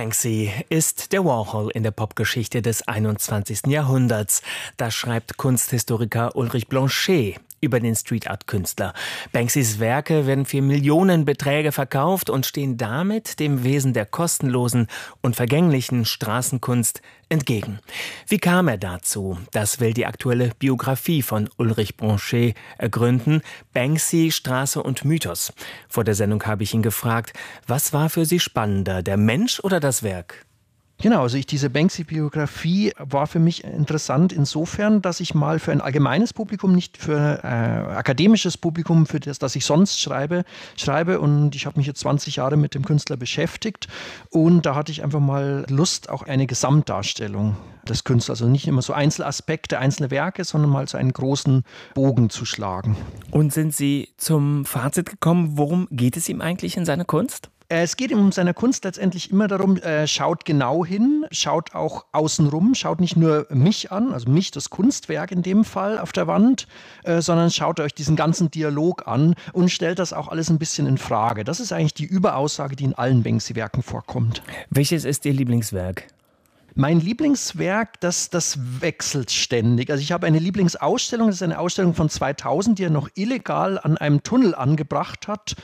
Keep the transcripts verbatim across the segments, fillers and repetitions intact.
Banksy ist der Warhol in der Popgeschichte des einundzwanzigsten Jahrhunderts. Das schreibt Kunsthistoriker Ulrich Blanchet über den Street-Art-Künstler. Banksys Werke werden für Millionenbeträge verkauft und stehen damit dem Wesen der kostenlosen und vergänglichen Straßenkunst entgegen. Wie kam er dazu? Das will die aktuelle Biografie von Ulrich Blanchet ergründen. Banksy, Straße und Mythos. Vor der Sendung habe ich ihn gefragt, was war für Sie spannender, der Mensch oder das Werk? Genau, also ich, diese Banksy-Biografie war für mich interessant insofern, dass ich mal für ein allgemeines Publikum, nicht für äh, akademisches Publikum, für das, das ich sonst schreibe, schreibe. Und ich habe mich jetzt zwanzig Jahre mit dem Künstler beschäftigt. Und da hatte ich einfach mal Lust, auch eine Gesamtdarstellung des Künstlers, also nicht immer so Einzelaspekte, einzelne Werke, sondern mal so einen großen Bogen zu schlagen. Und sind Sie zum Fazit gekommen, worum geht es ihm eigentlich in seiner Kunst? Es geht ihm um seine Kunst letztendlich immer darum, äh, schaut genau hin, schaut auch außenrum, schaut nicht nur mich an, also mich, das Kunstwerk in dem Fall auf der Wand, äh, sondern schaut euch diesen ganzen Dialog an und stellt das auch alles ein bisschen in Frage. Das ist eigentlich die Überaussage, die in allen Banksy-Werken vorkommt. Welches ist Ihr Lieblingswerk? Mein Lieblingswerk, das, das wechselt ständig. Also ich habe eine Lieblingsausstellung, das ist eine Ausstellung von zweitausend, die er noch illegal an einem Tunnel angebracht hat.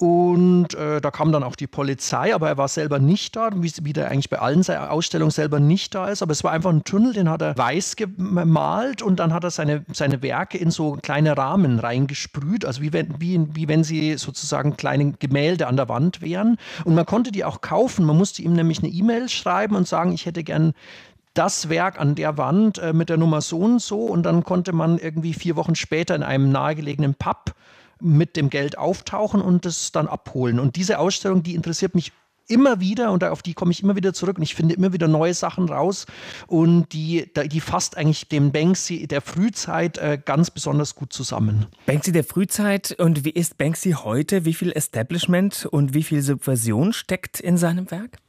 Und äh, da kam dann auch die Polizei, aber er war selber nicht da, wie, wie der eigentlich bei allen Ausstellungen selber nicht da ist. Aber es war einfach ein Tunnel, den hat er weiß gemalt und dann hat er seine, seine Werke in so kleine Rahmen reingesprüht. Also wie wenn, wie, wie wenn sie sozusagen kleine Gemälde an der Wand wären. Und man konnte die auch kaufen. Man musste ihm nämlich eine E-Mail schreiben und sagen, ich hätte gerne das Werk an der Wand äh, mit der Nummer so und so, und dann konnte man irgendwie vier Wochen später in einem nahegelegenen Pub mit dem Geld auftauchen und das dann abholen. Und diese Ausstellung, die interessiert mich immer wieder und auf die komme ich immer wieder zurück und ich finde immer wieder neue Sachen raus und die, die fasst eigentlich den Banksy der Frühzeit äh, ganz besonders gut zusammen. Banksy der Frühzeit, und wie ist Banksy heute? Wie viel Establishment und wie viel Subversion steckt in seinem Werk?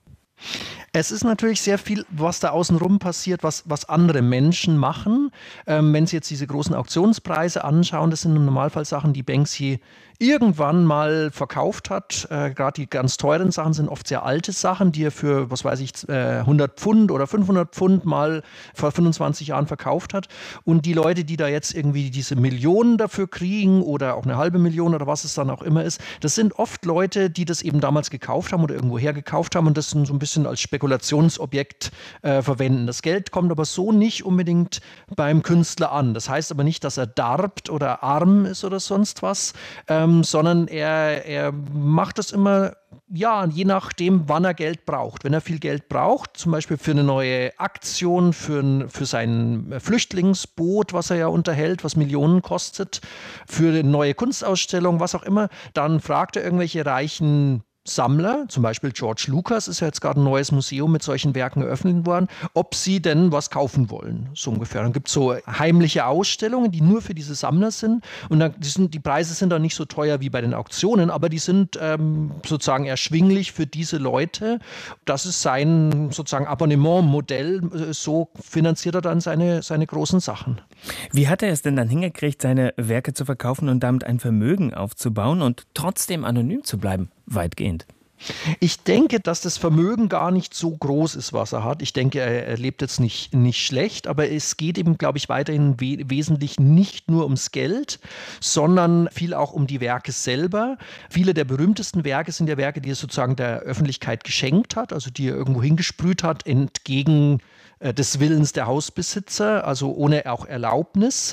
Es ist natürlich sehr viel, was da außenrum passiert, was, was andere Menschen machen. Ähm, wenn Sie jetzt diese großen Auktionspreise anschauen, das sind im Normalfall Sachen, die Banksy irgendwann mal verkauft hat. Äh, Gerade die ganz teuren Sachen sind oft sehr alte Sachen, die er für, was weiß ich, äh, hundert Pfund oder fünfhundert Pfund mal vor fünfundzwanzig Jahren verkauft hat. Und die Leute, die da jetzt irgendwie diese Millionen dafür kriegen oder auch eine halbe Million oder was es dann auch immer ist, das sind oft Leute, die das eben damals gekauft haben oder irgendwoher gekauft haben und das so ein bisschen als Spekulationsobjekt äh, verwenden. Das Geld kommt aber so nicht unbedingt beim Künstler an. Das heißt aber nicht, dass er darbt oder arm ist oder sonst was, ähm, sondern er, er macht das immer, ja, je nachdem, wann er Geld braucht. Wenn er viel Geld braucht, zum Beispiel für eine neue Aktion, für, ein, für sein Flüchtlingsboot, was er ja unterhält, was Millionen kostet, für eine neue Kunstausstellung, was auch immer, dann fragt er irgendwelche reichen Sammler, zum Beispiel George Lucas, ist ja jetzt gerade ein neues Museum mit solchen Werken eröffnet worden, ob sie denn was kaufen wollen, so ungefähr. Dann gibt es so heimliche Ausstellungen, die nur für diese Sammler sind und dann, die, sind, die Preise sind dann nicht so teuer wie bei den Auktionen, aber die sind ähm, sozusagen erschwinglich für diese Leute. Das ist sein sozusagen Abonnementmodell, so finanziert er dann seine, seine großen Sachen. Wie hat er es denn dann hingekriegt, seine Werke zu verkaufen und damit ein Vermögen aufzubauen und trotzdem anonym zu bleiben, weitgehend? Ich denke, dass das Vermögen gar nicht so groß ist, was er hat. Ich denke, er, er lebt jetzt nicht, nicht schlecht, aber es geht eben, glaube ich, weiterhin we- wesentlich nicht nur ums Geld, sondern viel auch um die Werke selber. Viele der berühmtesten Werke sind ja Werke, die er sozusagen der Öffentlichkeit geschenkt hat, also die er irgendwo hingesprüht hat, entgegen des Willens der Hausbesitzer, also ohne auch Erlaubnis.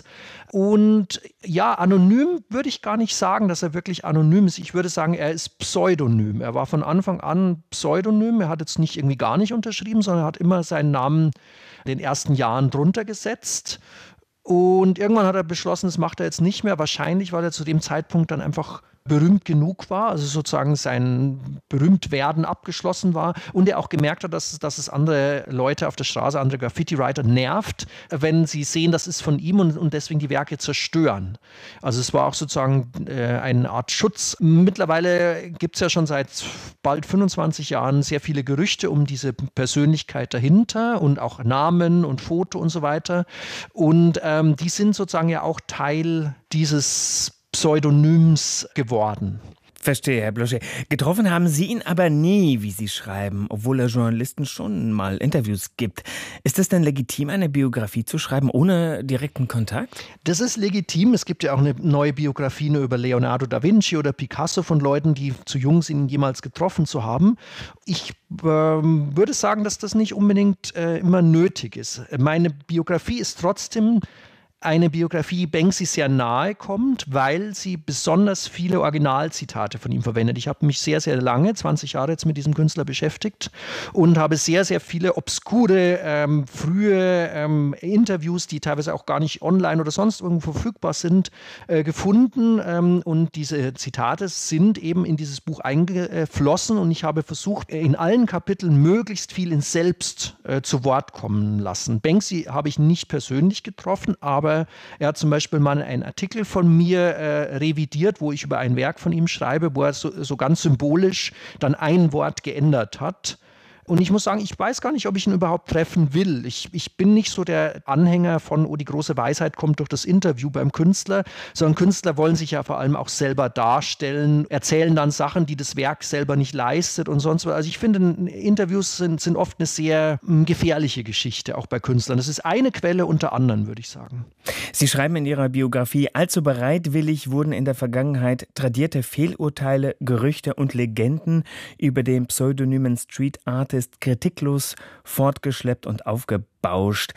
Und ja, anonym würde ich gar nicht sagen, dass er wirklich anonym ist. Ich würde sagen, er ist pseudonym. Er war von Anfang an pseudonym. Er hat jetzt nicht irgendwie gar nicht unterschrieben, sondern hat immer seinen Namen in den ersten Jahren drunter gesetzt. Und irgendwann hat er beschlossen, das macht er jetzt nicht mehr. Wahrscheinlich, weil er zu dem Zeitpunkt dann einfach berühmt genug war, also sozusagen sein Berühmtwerden abgeschlossen war und er auch gemerkt hat, dass, dass es andere Leute auf der Straße, andere Graffiti-Writer nervt, wenn sie sehen, das ist von ihm und, und deswegen die Werke zerstören. Also es war auch sozusagen äh, eine Art Schutz. Mittlerweile gibt es ja schon seit bald fünfundzwanzig Jahren sehr viele Gerüchte um diese Persönlichkeit dahinter und auch Namen und Foto und so weiter und ähm, die sind sozusagen ja auch Teil dieses Pseudonyms geworden. Verstehe, Herr Blanchet. Getroffen haben Sie ihn aber nie, wie Sie schreiben, obwohl er Journalisten schon mal Interviews gibt. Ist es denn legitim, eine Biografie zu schreiben ohne direkten Kontakt? Das ist legitim. Es gibt ja auch eine neue Biografie nur über Leonardo da Vinci oder Picasso von Leuten, die zu jung sind, ihn jemals getroffen zu haben. Ich ähm, würde sagen, dass das nicht unbedingt äh, immer nötig ist. Meine Biografie ist trotzdem eine Biografie, die Banksy sehr nahe kommt, weil sie besonders viele Originalzitate von ihm verwendet. Ich habe mich sehr, sehr lange, zwanzig Jahre jetzt mit diesem Künstler beschäftigt und habe sehr, sehr viele obskure, ähm, frühe ähm, Interviews, die teilweise auch gar nicht online oder sonst irgendwo verfügbar sind, äh, gefunden. Ähm, und diese Zitate sind eben in dieses Buch eingeflossen und ich habe versucht, in allen Kapiteln möglichst viel ins Selbst äh, zu Wort kommen lassen. Banksy habe ich nicht persönlich getroffen, aber er hat zum Beispiel mal einen Artikel von mir äh, revidiert, wo ich über ein Werk von ihm schreibe, wo er so, so ganz symbolisch dann ein Wort geändert hat. Und ich muss sagen, ich weiß gar nicht, ob ich ihn überhaupt treffen will. Ich, ich bin nicht so der Anhänger von, oh, die große Weisheit kommt durch das Interview beim Künstler, sondern Künstler wollen sich ja vor allem auch selber darstellen, erzählen dann Sachen, die das Werk selber nicht leistet und sonst was. Also ich finde, Interviews sind, sind oft eine sehr m, gefährliche Geschichte, auch bei Künstlern. Das ist eine Quelle unter anderen, würde ich sagen. Sie schreiben in Ihrer Biografie, allzu bereitwillig wurden in der Vergangenheit tradierte Fehlurteile, Gerüchte und Legenden über den pseudonymen Street Artist kritiklos fortgeschleppt und aufgebauscht.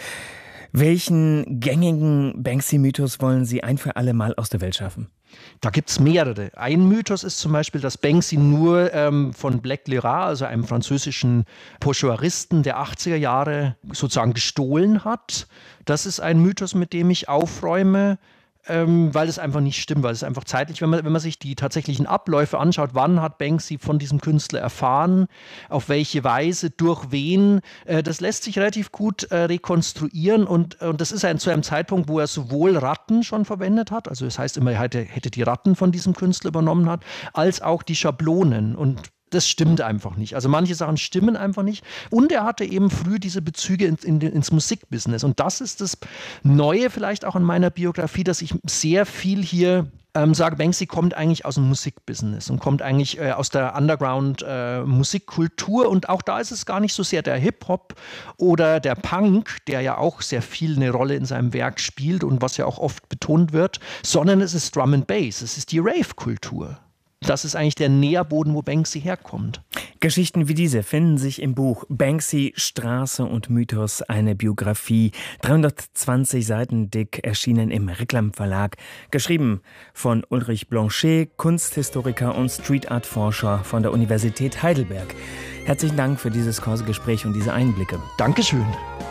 Welchen gängigen Banksy-Mythos wollen Sie ein für alle Mal aus der Welt schaffen? Da gibt es mehrere. Ein Mythos ist zum Beispiel, dass Banksy nur ähm, von Black Lyra, also einem französischen Pochoiristen der achtziger Jahre, sozusagen gestohlen hat. Das ist ein Mythos, mit dem ich aufräume. Ähm, weil es einfach nicht stimmt, weil es einfach zeitlich, wenn man, wenn man sich die tatsächlichen Abläufe anschaut, wann hat Banksy von diesem Künstler erfahren, auf welche Weise, durch wen, äh, das lässt sich relativ gut äh, rekonstruieren und, und das ist ein, zu einem Zeitpunkt, wo er sowohl Ratten schon verwendet hat, also das heißt immer, er hätte, hätte die Ratten von diesem Künstler übernommen hat, als auch die Schablonen und das stimmt einfach nicht. Also manche Sachen stimmen einfach nicht. Und er hatte eben früh diese Bezüge in, in, ins Musikbusiness. Und das ist das Neue vielleicht auch in meiner Biografie, dass ich sehr viel hier ähm, sage, Banksy kommt eigentlich aus dem Musikbusiness und kommt eigentlich äh, aus der Underground-Musikkultur. Äh, und auch da ist es gar nicht so sehr der Hip-Hop oder der Punk, der ja auch sehr viel eine Rolle in seinem Werk spielt und was ja auch oft betont wird, sondern es ist Drum and Bass, es ist die Rave-Kultur. Das ist eigentlich der Nährboden, wo Banksy herkommt. Geschichten wie diese finden sich im Buch Banksy, Straße und Mythos, eine Biografie, dreihundertzwanzig Seiten dick, erschienen im Reklam Verlag, geschrieben von Ulrich Blanchet, Kunsthistoriker und Street-Art-Forscher von der Universität Heidelberg. Herzlichen Dank für dieses Kursgespräch und diese Einblicke. Dankeschön.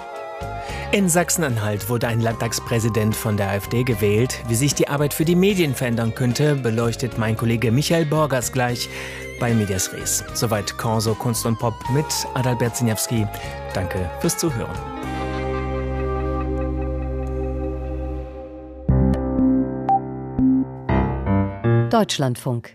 In Sachsen-Anhalt wurde ein Landtagspräsident von der AfD gewählt. Wie sich die Arbeit für die Medien verändern könnte, beleuchtet mein Kollege Michael Borgers gleich bei Medias Res. Soweit Corso Kunst und Pop mit Adalbert Siniewski. Danke fürs Zuhören. Deutschlandfunk.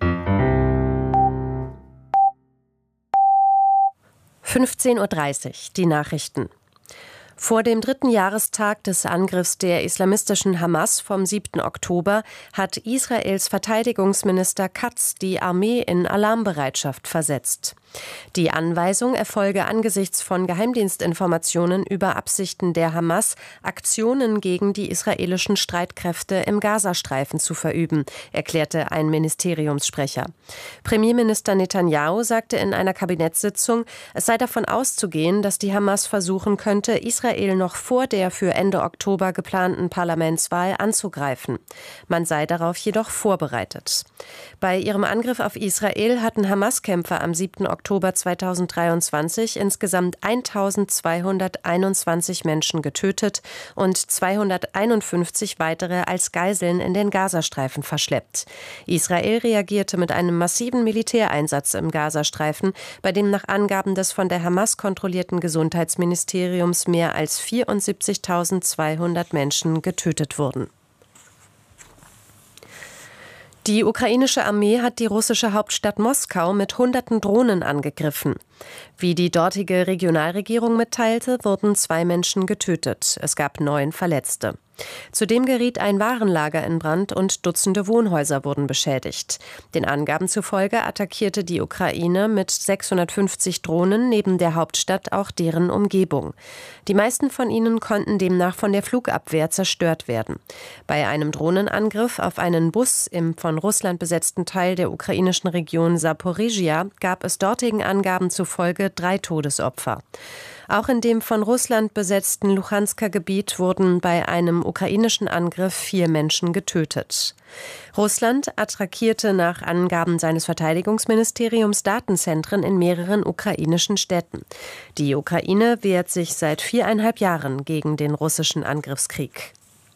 fünfzehn Uhr dreißig, die Nachrichten. Vor dem dritten Jahrestag des Angriffs der islamistischen Hamas vom siebten Oktober hat Israels Verteidigungsminister Katz die Armee in Alarmbereitschaft versetzt. Die Anweisung erfolge angesichts von Geheimdienstinformationen über Absichten der Hamas, Aktionen gegen die israelischen Streitkräfte im Gazastreifen zu verüben, erklärte ein Ministeriumssprecher. Premierminister Netanyahu sagte in einer Kabinettssitzung, es sei davon auszugehen, dass die Hamas versuchen könnte, Israel noch vor der für Ende Oktober geplanten Parlamentswahl anzugreifen. Man sei darauf jedoch vorbereitet. Bei ihrem Angriff auf Israel hatten Hamas-Kämpfer am siebten Oktober zweitausenddreiundzwanzig insgesamt eintausendzweihunderteinundzwanzig Menschen getötet und zweihunderteinundfünfzig weitere als Geiseln in den Gazastreifen verschleppt. Israel reagierte mit einem massiven Militäreinsatz im Gazastreifen, bei dem nach Angaben des von der Hamas kontrollierten Gesundheitsministeriums mehr als vierundsiebzigtausendzweihundert Menschen getötet wurden. Die ukrainische Armee hat die russische Hauptstadt Moskau mit hunderten Drohnen angegriffen. Wie die dortige Regionalregierung mitteilte, wurden zwei Menschen getötet. Es gab neun Verletzte. Zudem geriet ein Warenlager in Brand und Dutzende Wohnhäuser wurden beschädigt. Den Angaben zufolge attackierte die Ukraine mit sechshundertfünfzig Drohnen neben der Hauptstadt auch deren Umgebung. Die meisten von ihnen konnten demnach von der Flugabwehr zerstört werden. Bei einem Drohnenangriff auf einen Bus im von Russland besetzten Teil der ukrainischen Region Saporizhia gab es dortigen Angaben zufolge drei Todesopfer. Auch in dem von Russland besetzten Luhansker Gebiet wurden bei einem ukrainischen Angriff vier Menschen getötet. Russland attackierte nach Angaben seines Verteidigungsministeriums Datenzentren in mehreren ukrainischen Städten. Die Ukraine wehrt sich seit viereinhalb Jahren gegen den russischen Angriffskrieg.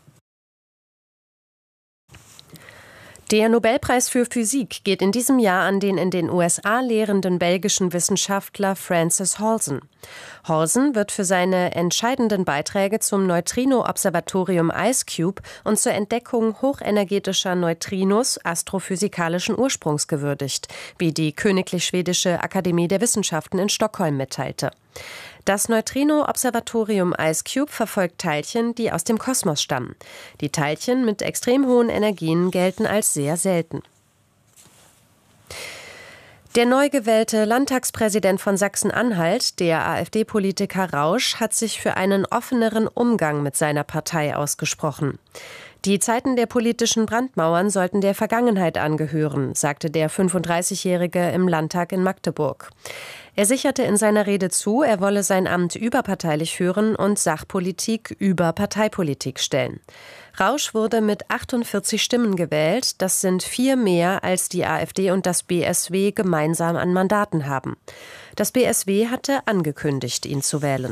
Der Nobelpreis für Physik geht in diesem Jahr an den in den U S A lehrenden belgischen Wissenschaftler Francis Halsen. Halsen wird für seine entscheidenden Beiträge zum Neutrino-Observatorium IceCube und zur Entdeckung hochenergetischer Neutrinos astrophysikalischen Ursprungs gewürdigt, wie die Königlich Schwedische Akademie der Wissenschaften in Stockholm mitteilte. Das Neutrino-Observatorium IceCube verfolgt Teilchen, die aus dem Kosmos stammen. Die Teilchen mit extrem hohen Energien gelten als sehr selten. Der neu gewählte Landtagspräsident von Sachsen-Anhalt, der AfD-Politiker Rausch, hat sich für einen offeneren Umgang mit seiner Partei ausgesprochen. Die Zeiten der politischen Brandmauern sollten der Vergangenheit angehören, sagte der fünfunddreißigjährige im Landtag in Magdeburg. Er sicherte in seiner Rede zu, er wolle sein Amt überparteilich führen und Sachpolitik über Parteipolitik stellen. Rausch wurde mit achtundvierzig Stimmen gewählt. Das sind vier mehr, als die AfD und das B S W gemeinsam an Mandaten haben. Das B S W hatte angekündigt, ihn zu wählen.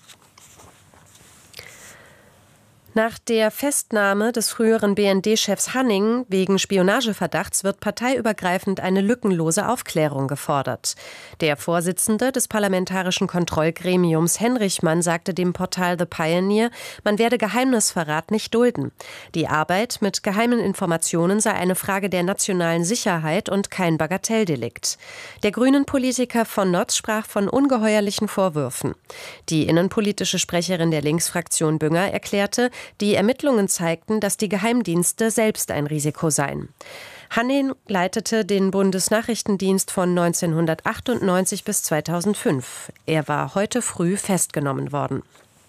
Nach der Festnahme des früheren B N D-Chefs Hanning wegen Spionageverdachts wird parteiübergreifend eine lückenlose Aufklärung gefordert. Der Vorsitzende des parlamentarischen Kontrollgremiums Henrichmann sagte dem Portal The Pioneer, man werde Geheimnisverrat nicht dulden. Die Arbeit mit geheimen Informationen sei eine Frage der nationalen Sicherheit und kein Bagatelldelikt. Der Grünen-Politiker von Notz sprach von ungeheuerlichen Vorwürfen. Die innenpolitische Sprecherin der Linksfraktion Bünger erklärte, die Ermittlungen zeigten, dass die Geheimdienste selbst ein Risiko seien. Hanning leitete den Bundesnachrichtendienst von neunzehnhundertachtundneunzig bis zweitausendfünf. Er war heute früh festgenommen worden.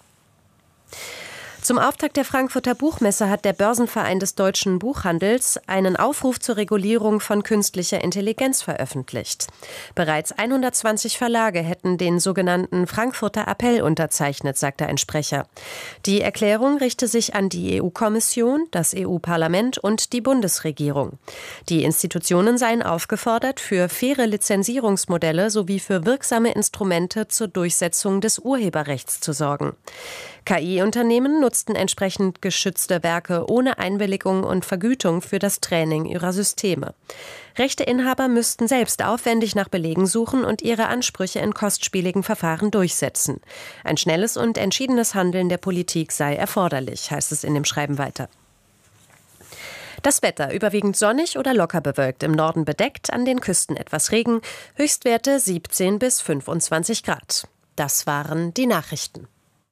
Zum Auftakt der Frankfurter Buchmesse hat der Börsenverein des deutschen Buchhandels einen Aufruf zur Regulierung von künstlicher Intelligenz veröffentlicht. Bereits hundertzwanzig Verlage hätten den sogenannten Frankfurter Appell unterzeichnet, sagte ein Sprecher. Die Erklärung richte sich an die E U-Kommission, das E U-Parlament und die Bundesregierung. Die Institutionen seien aufgefordert, für faire Lizenzierungsmodelle sowie für wirksame Instrumente zur Durchsetzung des Urheberrechts zu sorgen. K I-Unternehmen nutzten entsprechend geschützte Werke ohne Einwilligung und Vergütung für das Training ihrer Systeme. Rechteinhaber müssten selbst aufwendig nach Belegen suchen und ihre Ansprüche in kostspieligen Verfahren durchsetzen. Ein schnelles und entschiedenes Handeln der Politik sei erforderlich, heißt es in dem Schreiben weiter. Das Wetter überwiegend sonnig oder locker bewölkt, im Norden bedeckt, an den Küsten etwas Regen, Höchstwerte siebzehn bis fünfundzwanzig Grad. Das waren die Nachrichten.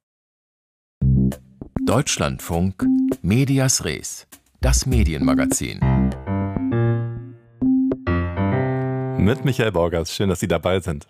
Deutschlandfunk Medias Res, das Medienmagazin. Mit Michael Borgers, schön, dass Sie dabei sind.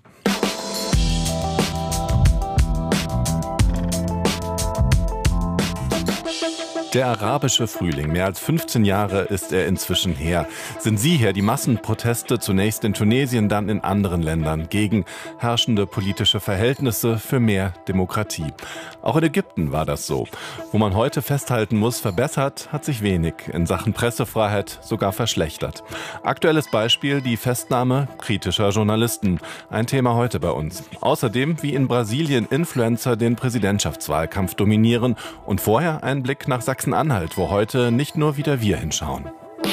Der arabische Frühling, mehr als fünfzehn Jahre ist er inzwischen her. Sind Sie her, die Massenproteste zunächst in Tunesien, dann in anderen Ländern gegen herrschende politische Verhältnisse für mehr Demokratie. Auch in Ägypten war das so. Wo man heute festhalten muss, verbessert hat sich wenig, in Sachen Pressefreiheit sogar verschlechtert. Aktuelles Beispiel die Festnahme kritischer Journalisten. Ein Thema heute bei uns. Außerdem, wie in Brasilien Influencer den Präsidentschaftswahlkampf dominieren und vorher ein Blick nach Sachsen-Anhalt, wo heute nicht nur wieder wir hinschauen.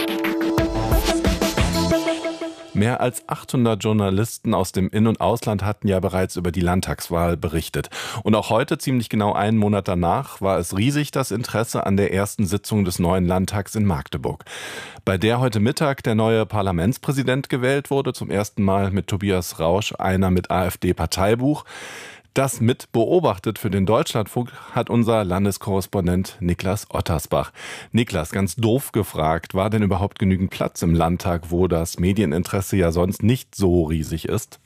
Mehr als achthundert Journalisten aus dem In- und Ausland hatten ja bereits über die Landtagswahl berichtet. Und auch heute, ziemlich genau einen Monat danach, war es riesig das Interesse an der ersten Sitzung des neuen Landtags in Magdeburg, bei der heute Mittag der neue Parlamentspräsident gewählt wurde, zum ersten Mal mit Tobias Rausch, einer mit AfD-Parteibuch. Das mit beobachtet für den Deutschlandfunk hat unser Landeskorrespondent Niklas Ottersbach. Niklas, ganz doof gefragt, war denn überhaupt genügend Platz im Landtag, wo das Medieninteresse ja sonst nicht so riesig ist?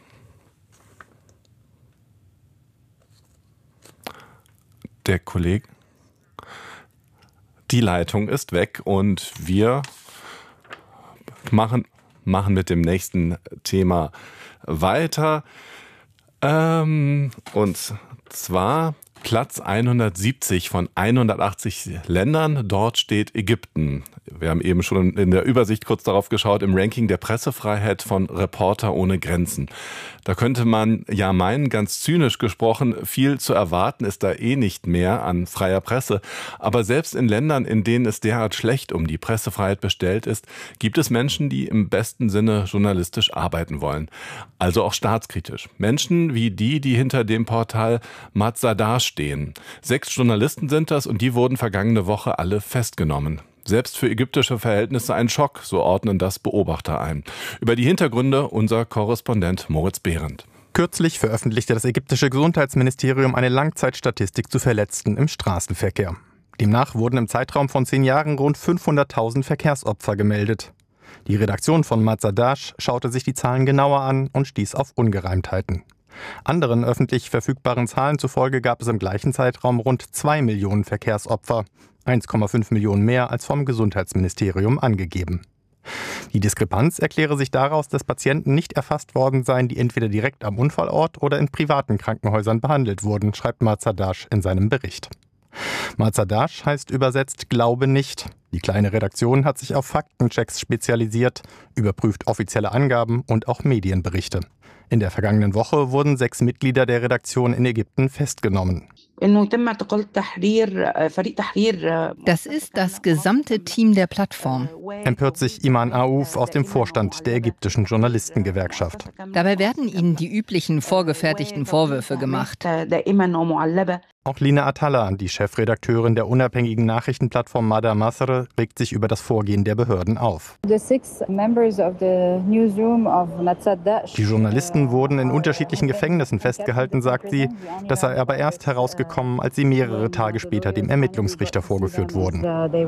Der Kollege? Die Leitung ist weg und wir machen, machen mit dem nächsten Thema weiter. Ähm, und zwar Platz hundertsiebzig von hundertachtzig Ländern. Dort steht Ägypten. Wir haben eben schon in der Übersicht kurz darauf geschaut, im Ranking der Pressefreiheit von Reporter ohne Grenzen. Da könnte man ja meinen, ganz zynisch gesprochen, viel zu erwarten ist da eh nicht mehr an freier Presse. Aber selbst in Ländern, in denen es derart schlecht um die Pressefreiheit bestellt ist, gibt es Menschen, die im besten Sinne journalistisch arbeiten wollen. Also auch staatskritisch. Menschen wie die, die hinter dem Portal Mazadar stehen. Sechs Journalisten sind das und die wurden vergangene Woche alle festgenommen. Selbst für ägyptische Verhältnisse ein Schock, so ordnen das Beobachter ein. Über die Hintergründe unser Korrespondent Moritz Behrendt. Kürzlich veröffentlichte das ägyptische Gesundheitsministerium eine Langzeitstatistik zu Verletzten im Straßenverkehr. Demnach wurden im Zeitraum von zehn Jahren rund fünfhunderttausend Verkehrsopfer gemeldet. Die Redaktion von Mazadar schaute sich die Zahlen genauer an und stieß auf Ungereimtheiten. Anderen öffentlich verfügbaren Zahlen zufolge gab es im gleichen Zeitraum rund zwei Millionen Verkehrsopfer, eins Komma fünf Millionen mehr als vom Gesundheitsministerium angegeben. Die Diskrepanz erkläre sich daraus, dass Patienten nicht erfasst worden seien, die entweder direkt am Unfallort oder in privaten Krankenhäusern behandelt wurden, schreibt Mazadar in seinem Bericht. Mazadar heißt übersetzt Glaube nicht. Die kleine Redaktion hat sich auf Faktenchecks spezialisiert, überprüft offizielle Angaben und auch Medienberichte. In der vergangenen Woche wurden sechs Mitglieder der Redaktion in Ägypten festgenommen. Das ist das gesamte Team der Plattform. Empört sich Iman Aouf aus dem Vorstand der ägyptischen Journalistengewerkschaft. Dabei werden ihnen die üblichen vorgefertigten Vorwürfe gemacht. Auch Lina Atalla, die Chefredakteurin der unabhängigen Nachrichtenplattform Mada Masr, regt sich über das Vorgehen der Behörden auf. Die Journalisten wurden in unterschiedlichen Gefängnissen festgehalten, sagt sie. Das sei aber erst herausgekommen, als sie mehrere Tage später dem Ermittlungsrichter vorgeführt wurden.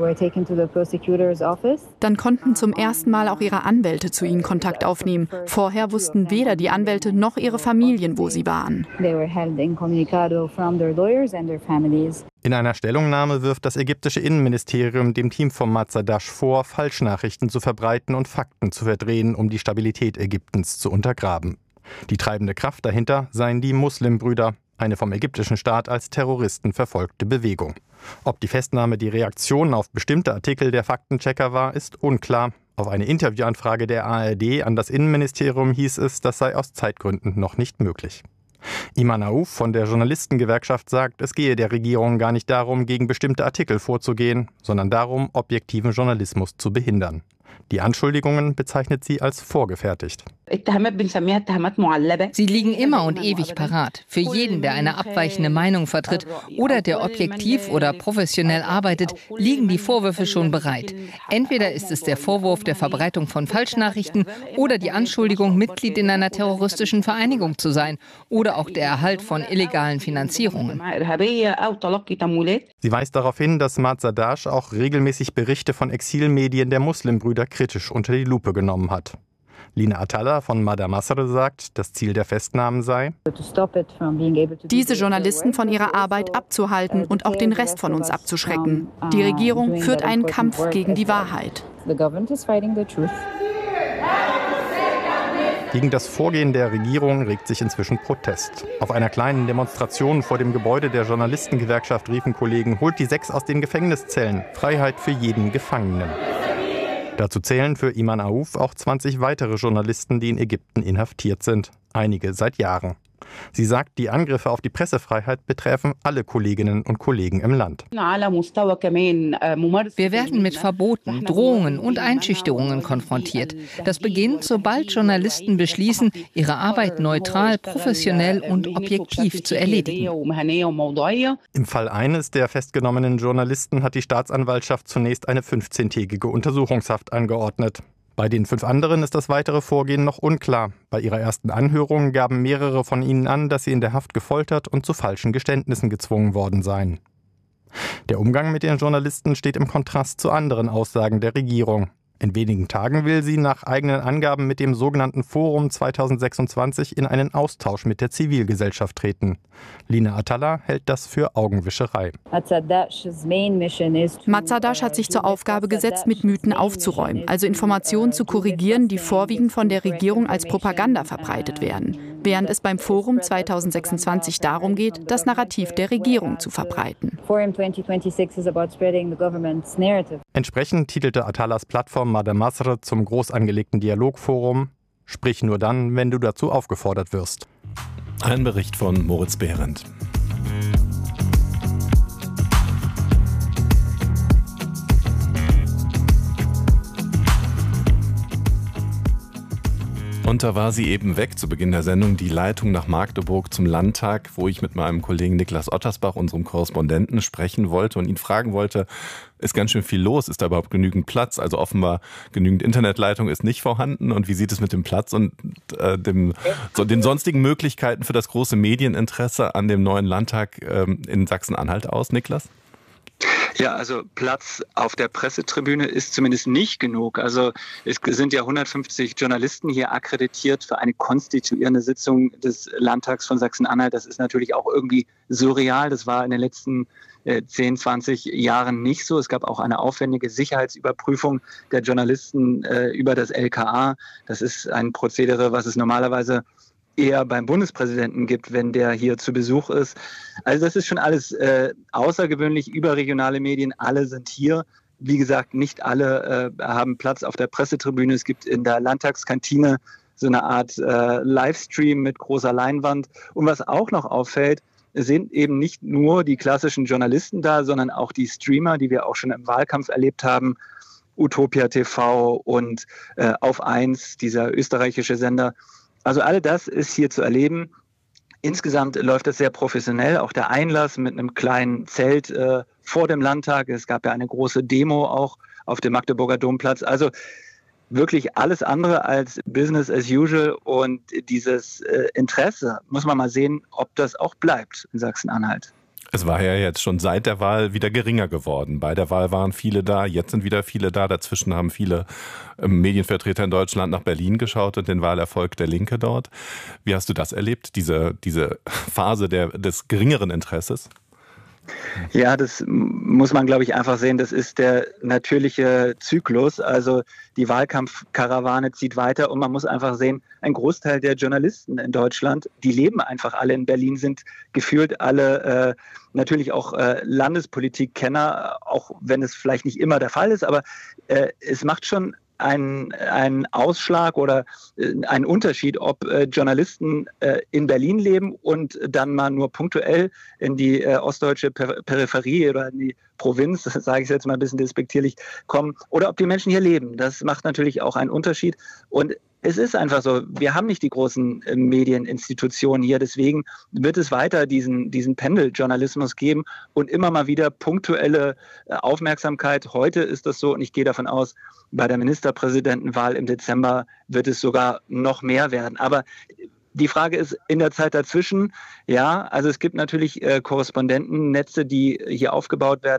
Dann konnten zum ersten Mal auch ihre Anwälte zu ihnen Kontakt aufnehmen. Vorher wussten weder die Anwälte noch ihre Familien, wo sie waren. In einer Stellungnahme wirft das ägyptische Innenministerium dem Team von Mazadar vor, Falschnachrichten zu verbreiten und Fakten zu verdrehen, um die Stabilität Ägyptens zu untergraben. Die treibende Kraft dahinter seien die Muslimbrüder, eine vom ägyptischen Staat als Terroristen verfolgte Bewegung. Ob die Festnahme die Reaktion auf bestimmte Artikel der Faktenchecker war, ist unklar. Auf eine Interviewanfrage der A R D an das Innenministerium hieß es, das sei aus Zeitgründen noch nicht möglich. Iman Aouf von der Journalistengewerkschaft sagt, es gehe der Regierung gar nicht darum, gegen bestimmte Artikel vorzugehen, sondern darum, objektiven Journalismus zu behindern. Die Anschuldigungen bezeichnet sie als vorgefertigt. Sie liegen immer und ewig parat. Für jeden, der eine abweichende Meinung vertritt oder der objektiv oder professionell arbeitet, liegen die Vorwürfe schon bereit. Entweder ist es der Vorwurf der Verbreitung von Falschnachrichten oder die Anschuldigung, Mitglied in einer terroristischen Vereinigung zu sein oder auch der Erhalt von illegalen Finanzierungen. Sie weist darauf hin, dass Mazadar auch regelmäßig Berichte von Exilmedien der Muslimbrüder kritisch unter die Lupe genommen hat. Lina Atalla von Mada Masr sagt, das Ziel der Festnahmen sei, diese Journalisten von ihrer Arbeit abzuhalten und auch den Rest von uns abzuschrecken. Die Regierung führt einen Kampf gegen die Wahrheit. Gegen das Vorgehen der Regierung regt sich inzwischen Protest. Auf einer kleinen Demonstration vor dem Gebäude der Journalistengewerkschaft riefen Kollegen, holt die sechs aus den Gefängniszellen, Freiheit für jeden Gefangenen. Dazu zählen für Iman Aouf auch zwanzig weitere Journalisten, die in Ägypten inhaftiert sind, einige seit Jahren. Sie sagt, die Angriffe auf die Pressefreiheit betreffen alle Kolleginnen und Kollegen im Land. Wir werden mit Verboten, Drohungen und Einschüchterungen konfrontiert. Das beginnt, sobald Journalisten beschließen, ihre Arbeit neutral, professionell und objektiv zu erledigen. Im Fall eines der festgenommenen Journalisten hat die Staatsanwaltschaft zunächst eine fünfzehntägige Untersuchungshaft angeordnet. Bei den fünf anderen ist das weitere Vorgehen noch unklar. Bei ihrer ersten Anhörung gaben mehrere von ihnen an, dass sie in der Haft gefoltert und zu falschen Geständnissen gezwungen worden seien. Der Umgang mit den Journalisten steht im Kontrast zu anderen Aussagen der Regierung. In wenigen Tagen will sie nach eigenen Angaben mit dem sogenannten Forum zweitausendsechsundzwanzig in einen Austausch mit der Zivilgesellschaft treten. Lina Atalla hält das für Augenwischerei. Mazadash hat sich zur Aufgabe gesetzt, mit Mythen aufzuräumen, also Informationen zu korrigieren, die vorwiegend von der Regierung als Propaganda verbreitet werden, während es beim Forum zweitausendsechsundzwanzig darum geht, das Narrativ der Regierung zu verbreiten. Entsprechend titelte Atallas Plattform Madamasr zum groß angelegten Dialogforum: Sprich nur dann, wenn du dazu aufgefordert wirst. Ein Bericht von Moritz Behrendt. Und da war sie eben weg zu Beginn der Sendung, die Leitung nach Magdeburg zum Landtag, wo ich mit meinem Kollegen Niklas Ottersbach, unserem Korrespondenten, sprechen wollte und ihn fragen wollte, ist ganz schön viel los, ist da überhaupt genügend Platz? Also offenbar genügend Internetleitung ist nicht vorhanden. Und wie sieht es mit dem Platz und äh, dem, so, den sonstigen Möglichkeiten für das große Medieninteresse an dem neuen Landtag ähm, in Sachsen-Anhalt aus, Niklas? Ja, also Platz auf der Pressetribüne ist zumindest nicht genug. Also es sind ja hundertfünfzig Journalisten hier akkreditiert für eine konstituierende Sitzung des Landtags von Sachsen-Anhalt. Das ist natürlich auch irgendwie surreal. Das war in den letzten äh, zehn, zwanzig Jahren nicht so. Es gab auch eine aufwendige Sicherheitsüberprüfung der Journalisten äh, über das L K A. Das ist ein Prozedere, was es normalerweise eher beim Bundespräsidenten gibt, wenn der hier zu Besuch ist. Also das ist schon alles äh, außergewöhnlich. Überregionale Medien, alle sind hier. Wie gesagt, nicht alle äh, haben Platz auf der Pressetribüne. Es gibt in der Landtagskantine so eine Art äh, Livestream mit großer Leinwand. Und was auch noch auffällt, sind eben nicht nur die klassischen Journalisten da, sondern auch die Streamer, die wir auch schon im Wahlkampf erlebt haben. Utopia T V und äh, Auf eins, dieser österreichische Sender. Also all das ist hier zu erleben. Insgesamt läuft das sehr professionell. Auch der Einlass mit einem kleinen Zelt äh, vor dem Landtag. Es gab ja eine große Demo auch auf dem Magdeburger Domplatz. Also wirklich alles andere als Business as usual. Und dieses äh, Interesse, muss man mal sehen, ob das auch bleibt in Sachsen-Anhalt. Es war ja jetzt schon seit der Wahl wieder geringer geworden. Bei der Wahl waren viele da, jetzt sind wieder viele da. Dazwischen haben viele Medienvertreter in Deutschland nach Berlin geschaut und den Wahlerfolg der Linke dort. Wie hast du das erlebt, diese, diese Phase der, des geringeren Interesses? Ja, das muss man, glaube ich, einfach sehen. Das ist der natürliche Zyklus. Also die Wahlkampfkarawane zieht weiter und man muss einfach sehen, ein Großteil der Journalisten in Deutschland, die leben einfach alle in Berlin, sind gefühlt alle äh, natürlich auch äh, Landespolitikkenner, auch wenn es vielleicht nicht immer der Fall ist, aber äh, es macht schon ein, ein Ausschlag oder äh, ein Unterschied, ob äh, Journalisten äh, in Berlin leben und dann mal nur punktuell in die äh, ostdeutsche Per- Peripherie oder in die Provinz, das sage ich jetzt mal ein bisschen despektierlich, kommen, oder ob die Menschen hier leben. Das macht natürlich auch einen Unterschied. Und es ist einfach so, wir haben nicht die großen äh, Medieninstitutionen hier, deswegen wird es weiter diesen, diesen Pendeljournalismus geben und immer mal wieder punktuelle äh, Aufmerksamkeit. Heute ist das so und ich gehe davon aus, bei der Ministerpräsidentenwahl im Dezember wird es sogar noch mehr werden. Aber die Frage ist in der Zeit dazwischen, ja, also es gibt natürlich äh, Korrespondentennetze, die hier aufgebaut werden.